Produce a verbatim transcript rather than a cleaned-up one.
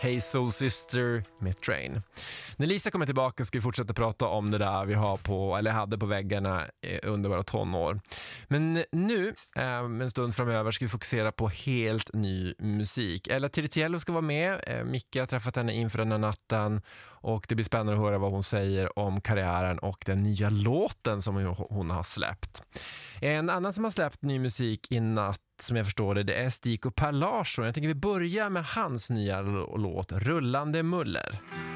Hey Soul Sister med Train. När Lisa kommer tillbaka ska vi fortsätta prata om det där vi har på, eller hade på väggarna under våra tonår. Men nu, en stund framöver, ska vi fokusera på helt ny musik. Ella Tiritiello ska vara med. Micke har träffat henne inför den här natten och det blir spännande att höra vad hon säger om karriären och den nya låten som hon har släppt. En annan som har släppt ny musik i natt, som jag förstår det, det är Stig och Per Larsson. Jag tänker vi börjar med hans nya låt Rullande Muller.